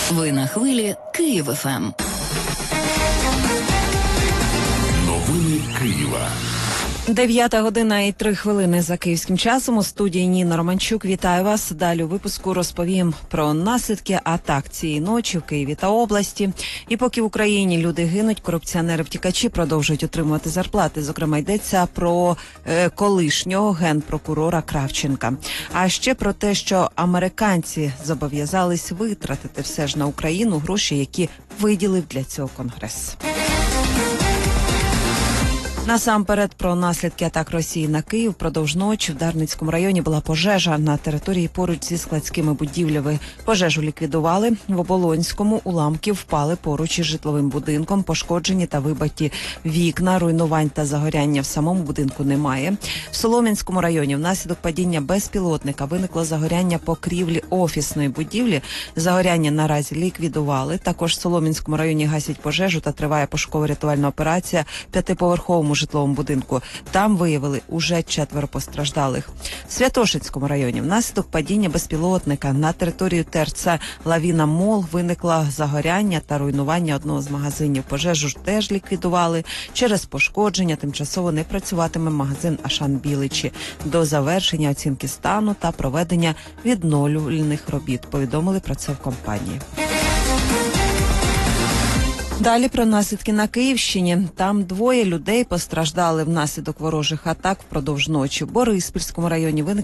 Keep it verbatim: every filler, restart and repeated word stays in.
Ви на хвилі Київ еф ем. Новини Києва. Дев'ята година і три хвилини за київським часом. У студії Ніна Романчук. Вітаю вас. Далі у випуску розповім про наслідки атак цієї ночі в Києві та області. І поки в Україні люди гинуть, корупціонери-втікачі продовжують отримувати зарплати. Зокрема, йдеться про е, колишнього генпрокурора Кравченка. А ще про те, що американці зобов'язались витратити все ж на Україну гроші, які виділив для цього Конгрес. Насамперед про наслідки атак Росії на Київ. Впродовж ночі в Дарницькому районі була пожежа на території поруч зі складськими будівлями. Пожежу ліквідували. В Оболонському уламки впали поруч із житловим будинком. Пошкоджені та вибиті вікна, руйнувань та загоряння в самому будинку немає. В Солом'янському районі внаслідок падіння безпілотника виникло загоряння покрівлі офісної будівлі. Загоряння наразі ліквідували. Також в Солом'янському районі гасять пожежу та триває пошуково-рятувальна операція в п'ятиповерховому житловому будинку. Там виявили уже четверо постраждалих. В Святошинському районі внаслідок падіння безпілотника на територію ТРЦ «Лавіна Мол» виникло загоряння та руйнування одного з магазинів. Пожежу ж теж ліквідували. Через пошкодження тимчасово не працюватиме магазин «Ашан Біличі» до завершення оцінки стану та проведення відновлювальних робіт. Повідомили про це в компанії. Далі про наслідки на Київщині. Там двоє людей постраждали внаслідок ворожих атак впродовж ночі. В Бориспільському районі виник